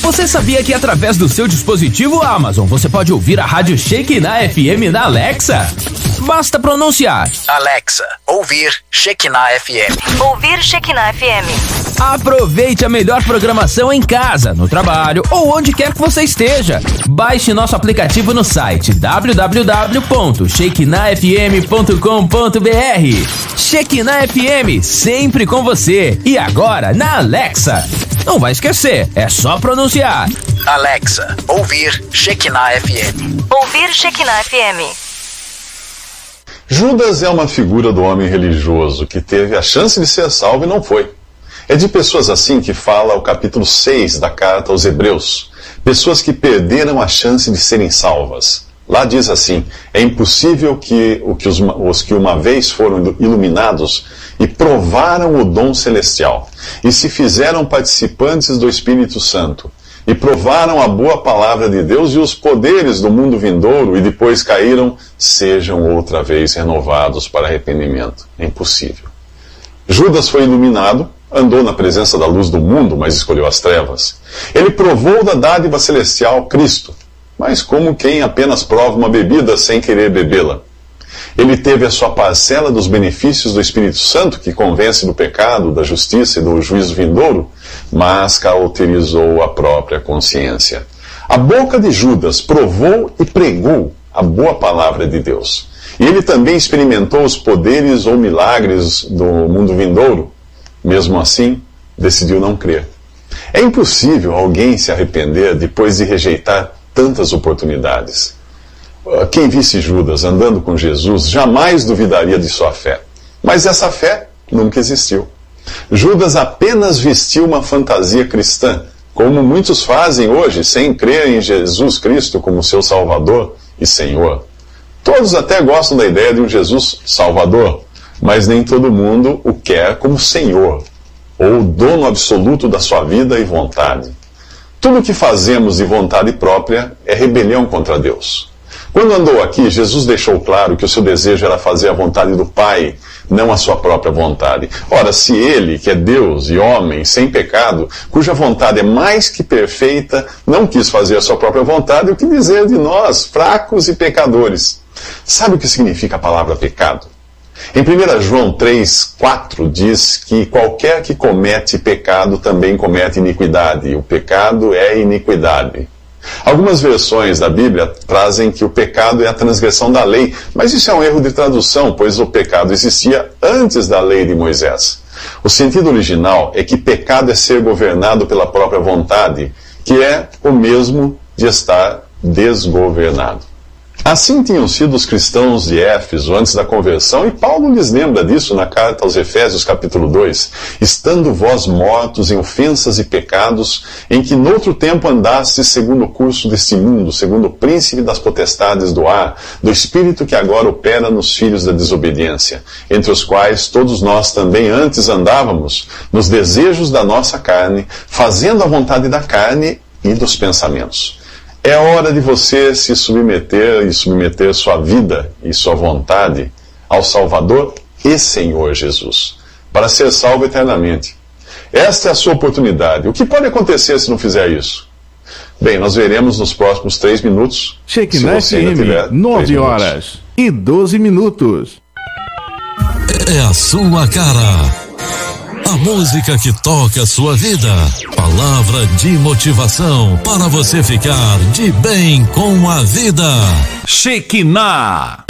Você sabia que através do seu dispositivo Amazon você pode ouvir a rádio Shekinah FM na Alexa? Basta pronunciar: Alexa, ouvir Shekinah FM. Ouvir Shekinah FM. Aproveite a melhor programação em casa, no trabalho ou onde quer que você esteja. Baixe nosso aplicativo no site www.shekinahfm.com.br. Shekinah FM, sempre com você. E agora na Alexa. Não vai esquecer, é só pronunciar: Alexa, ouvir Shekinah FM. Ouvir Shekinah FM. Judas é uma figura do homem religioso que teve a chance de ser salvo e não foi. É de pessoas assim que fala o capítulo 6 da carta aos Hebreus. Pessoas que perderam a chance de serem salvas. Lá diz assim: é impossível que os que uma vez foram iluminados e provaram o dom celestial, e se fizeram participantes do Espírito Santo, e provaram a boa palavra de Deus e os poderes do mundo vindouro, e depois caíram, sejam outra vez renovados para arrependimento. É impossível. Judas foi iluminado, andou na presença da luz do mundo, mas escolheu as trevas. Ele provou da dádiva celestial, Cristo, mas como quem apenas prova uma bebida sem querer bebê-la. Ele teve a sua parcela dos benefícios do Espírito Santo, que convence do pecado, da justiça e do juízo vindouro, mas cauterizou a própria consciência. A boca de Judas provou e pregou a boa palavra de Deus. E ele também experimentou os poderes ou milagres do mundo vindouro. Mesmo assim, decidiu não crer. É impossível alguém se arrepender depois de rejeitar tantas oportunidades. Quem visse Judas andando com Jesus jamais duvidaria de sua fé. Mas essa fé nunca existiu. Judas apenas vestiu uma fantasia cristã, como muitos fazem hoje, sem crer em Jesus Cristo como seu Salvador e Senhor. Todos até gostam da ideia de um Jesus Salvador, mas nem todo mundo o quer como Senhor, ou dono absoluto da sua vida e vontade. Tudo o que fazemos de vontade própria é rebelião contra Deus. Quando andou aqui, Jesus deixou claro que o seu desejo era fazer a vontade do Pai, não a sua própria vontade. Ora, se ele, que é Deus e homem, sem pecado, cuja vontade é mais que perfeita, não quis fazer a sua própria vontade, o que dizer de nós, fracos e pecadores? Sabe o que significa a palavra pecado? Em 1 João 3,4 diz que qualquer que comete pecado também comete iniquidade. O pecado é iniquidade. Algumas versões da Bíblia trazem que o pecado é a transgressão da lei, mas isso é um erro de tradução, pois o pecado existia antes da lei de Moisés. O sentido original é que pecado é ser governado pela própria vontade, que é o mesmo de estar desgovernado. Assim tinham sido os cristãos de Éfeso antes da conversão, e Paulo lhes lembra disso na carta aos Efésios, capítulo 2. Estando vós mortos em ofensas e pecados, em que noutro tempo andastes segundo o curso deste mundo, segundo o príncipe das potestades do ar, do espírito que agora opera nos filhos da desobediência, entre os quais todos nós também antes andávamos, nos desejos da nossa carne, fazendo a vontade da carne e dos pensamentos. É hora de você se submeter e submeter sua vida e sua vontade ao Salvador e Senhor Jesus, para ser salvo eternamente. Esta é a sua oportunidade. O que pode acontecer se não fizer isso? Bem, nós veremos nos próximos 3 minutos. Shekinah FM, 9 horas e 12 minutos. É a sua cara. A música que toca a sua vida. Palavra de motivação para você ficar de bem com a vida. Shekinah.